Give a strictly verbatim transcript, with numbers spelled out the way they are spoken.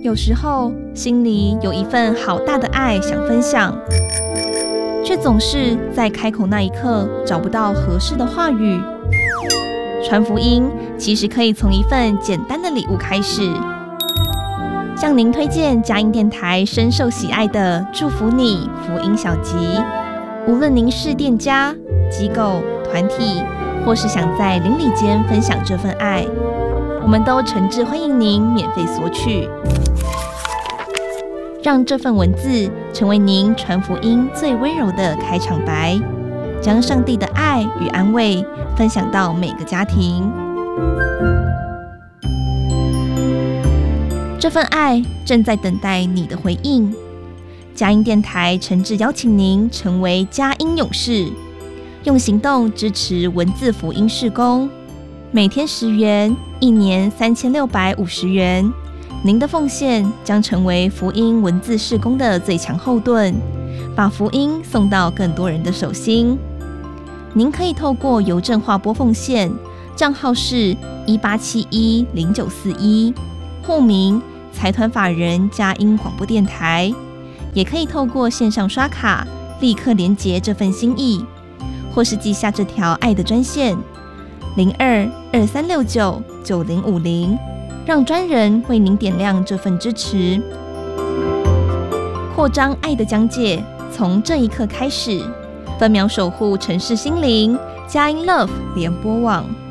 有时候心里有一份好大的爱想分享，却总是在开口那一刻找不到合适的话语。传福音其实可以从一份简单的礼物开始。向您推荐佳音电台深受喜爱的祝福你福音小集，无论您是店家、机构、团体，或是想在邻里间分享这份爱，我们都诚挚欢迎您免费索取。让这份文字成为您传福音最温柔的开场白，将上帝的爱与安慰分享到每个家庭。这份爱正在等待你的回应。佳音电台诚挚邀请您成为佳音勇士，用行动支持文字福音事工。每天十元，一年三千六百五十元。您的奉献将成为福音文字事工的最强后盾，把福音送到更多人的手心。您可以透过邮政划拨奉献，账号是一八七一零九四一，户名财团法人佳音广播电台，也可以透过线上刷卡立刻连结这份心意，或是记下这条爱的专线零二二三六九九零五零，让专人为您点亮这份支持。扩张爱的疆界，从这一刻开始，分秒守护城市心灵，佳音 Love 联播网。